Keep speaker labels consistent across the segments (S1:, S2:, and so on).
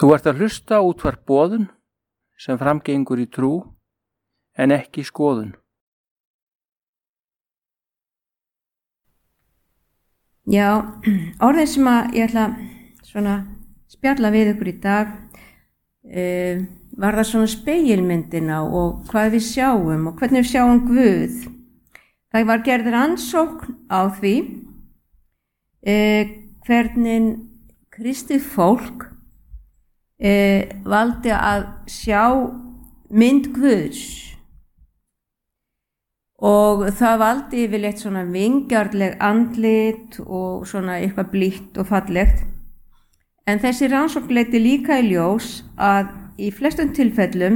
S1: Þú ert að hlusta á útvarp Boðun sem framgengur í trú en ekki skoðun.
S2: Já, orðin sem ég ætla svona spjalla við ykkur í dag var það svona spegilmyndina og hvað við sjáum og hvernig við sjáum Guð. Það var gerð rannsókn á því hvernig kristið fólk valdi að sjá mynd Guðs og það valdi yfirleitt svona vingjarnleg andlit og svona eitthvað blítt og fallegt. En þessi rannsókn leiddi líka í ljós að í flestum tilfellum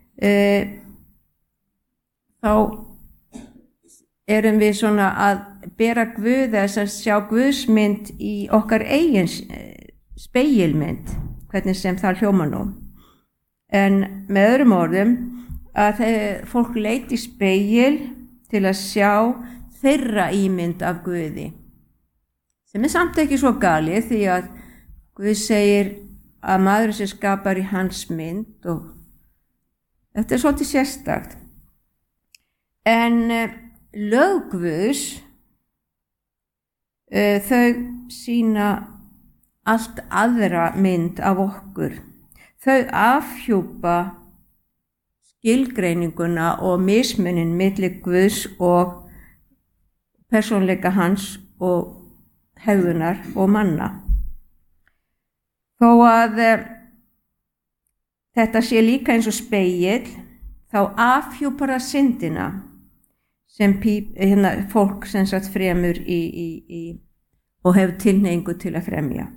S2: þá erum við svona að bera Guð þess að sjá Guðsmynd í okkar eigin spegilmynd, hvernig sem það hljómar nú. En með öðrum orðum að fólk leiti í spegil til að sjá þeirra ímynd af Guði, sem samt ekki svo galið því að Guð segir að maður sem skapar í hans mynd og þetta svolítið sérstakt. En lög Guðs, þau sýna allt aðra mynd af okkur. Þau afhjúpa skilgreininguna og mismunin milli Guðs og persónleika hans og hegðunar og manna. Þó að þetta sé líka eins og spegill, þá afhjúpar það syndina sem fólk sem sagt fremur og hefur tilhneigingu til að fremja.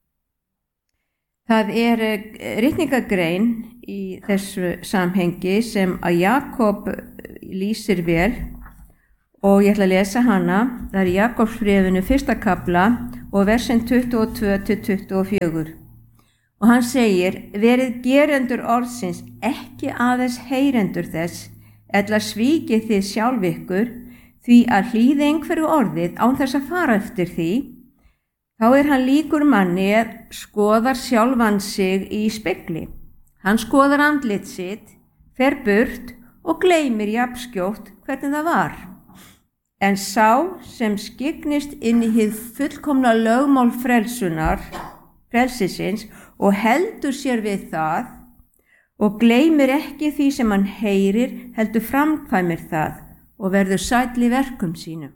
S2: Það ritningagrein í þessu samhengi sem að Jakob lýsir vel og ég ætla að lesa hana. Það er Jakobsbréfinu 1. kafla og versin 22-24. Og hann segir, verið gerendur orðsins, ekki aðeins heyrendur þess, ella svíkið þið sjálf ykkur, því að hlýði einhverju orðið án þess að fara eftir því, þá er hann líkur manni skoðar sjálfan sig í spegli. Hann skoðar andlit sitt, fer burt og gleymir jafnskjótt hvernig það var. En sá sem skygnist inn í hið fullkomna lögmál frelsisins og heldur sér við það og gleymir ekki því sem hann heyrir, heldur framkvæmir það og verður sæll í verkum sínum.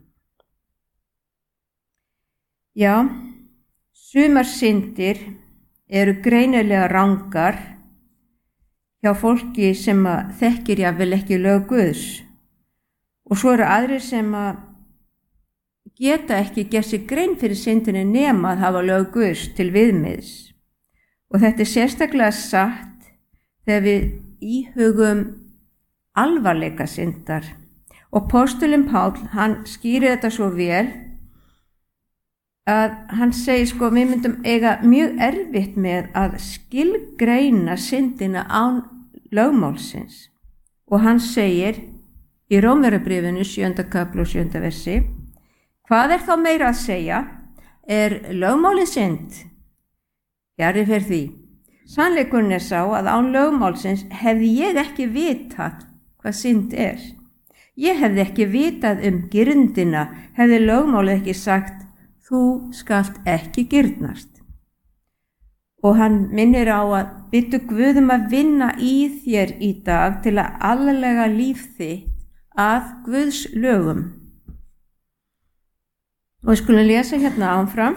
S2: Já, sumar syndir eru greinilega rangar hjá fólki sem þekkir jafnvel ekki lög Guðs og svo eru aðrir sem geta ekki gert sér grein fyrir syndinni nema að hafa lög Guðs til viðmiðs. Og þetta er sérstaklega satt þegar við íhugum alvarleika syndar. Og postulinn Páll, hann skýrir þetta svo vel að hann segir við myndum eiga mjög erfitt með að skilgreina syndina án lögmálsins. Og hann segir í Rómverjabréfinu 7. kafla og 7. versi, hvað er þá meira að segja? Er lögmálið synd? Fjarri fer því. Sannleikurinn er sá að án lögmálsins hefði ég ekki vitað hvað synd er. Ég hefði ekki vitað girndina, hefði lögmálið ekki sagt, þú skalt ekki girnast. Og hann minnir á að biðdu Guð að vinna í þér í dag til að aðlaga líf þitt að Guðs lögum. Og við skulum lesa hérna áfram.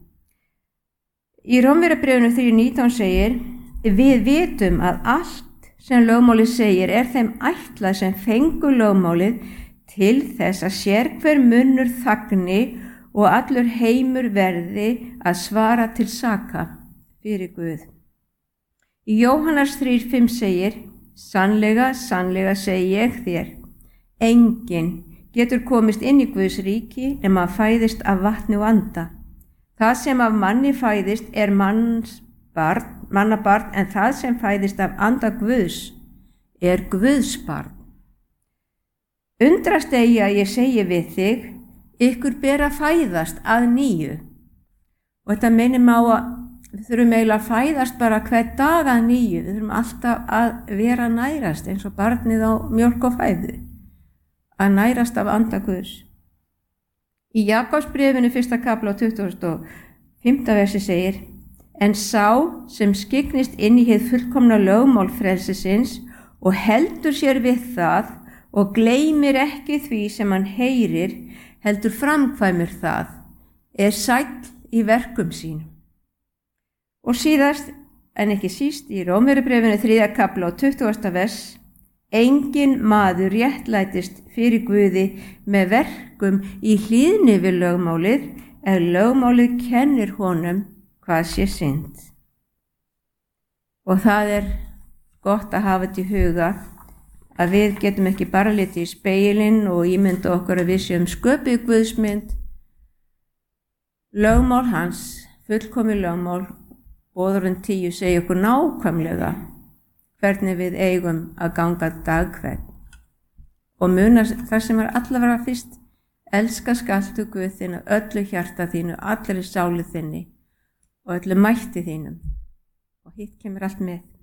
S2: Í Rómverjabréfinu 3:19 segir, við vitum að allt sem lögmálið segir er þeim ætlað sem fengu lögmálið til þess að sérhver munnur þagni og allur heimur verði að svara til saka fyrir Guð. Í Jóhannes 3:5 segir, sannlega, sannlega segi ég þér, enginn getur komist inn í Guðs ríki nema að fæðist af vatni og anda. Það sem af manni fæðist er mannabarn, en það sem fæðist af anda Guðs er Guðs barn. Undrast eigi að ég segi við þig, ykkur ber að fæðast að nýju. Og þetta minnir mig á við þurfum eiginlega að fæðast bara hver dag að nýju, við þurfum alltaf að vera að nærast eins og barnið á mjólk og fæðu, að nærast af anda Guðs. Í Jakobsbréfinu 1. kafla á 25. versi segir: en sá sem skyggnist inn í hið fullkomna lögmál frelsisins og heldur sér við það og gleymir ekki því sem hann heyrir, heldur framkvæmur það, sæll í verkum sínum. Og síðast, en ekki síst, í Rómverjabréfinu 3. kafla á 20. vers: engin maður réttlætist fyrir Guði með verkum í hlýðni við lögmálið, lögmálið kennir honum hvað sé synd. Og það gott að hafa þetta í huga, að við getum ekki bara litið í spegilinn og ímynda okkur að við séum sköpuð Guðsmynd. Lögmál hans, fullkomið lögmál, Boðorðin 10 segir okkur nákvæmlega hvernig við eigum að ganga dag hvern. Og muna það sem allavega fyrst: elska skaltu Guð þinn af öllu hjarta þínu, allri sálu þinni og öllu mætti þínum. Og hitt kemur allt með.